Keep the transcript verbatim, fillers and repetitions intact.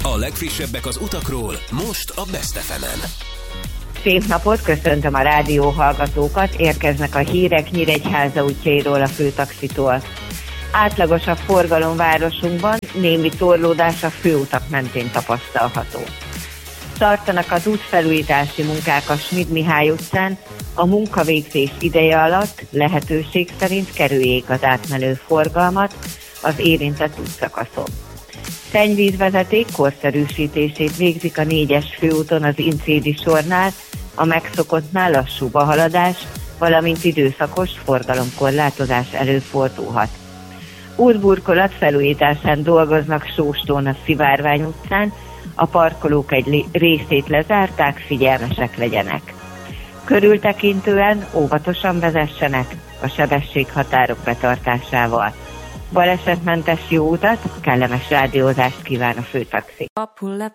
A legfrissebbek az utakról, most a Best ef emen. Szép napot, köszöntöm a rádió hallgatókat, érkeznek a hírek Nyíregyháza útjairól a főtaxitól. Átlagos a forgalom városunkban, némi torlódás a főutak mentén tapasztalható. Tartanak az útfelújítási munkák a Schmid Mihály utcán, a munkavégzés ideje alatt lehetőség szerint kerüljék az átmenő forgalmat az érintett útszakaszon. Szennyvízvezeték korszerűsítését végzik a négyes főúton az Incédi sornál, a megszokottnál lassúbb a haladás, valamint időszakos forgalomkorlátozás előfordulhat. Útburkolat felújításán dolgoznak Sóstón a Szivárvány utcán, a parkolók egy részét lezárták, figyelmesek legyenek. Körültekintően óvatosan vezessenek a sebességhatárok betartásával. Balesetmentes jó utat, kellemes rádiózást kíván a főtaxi.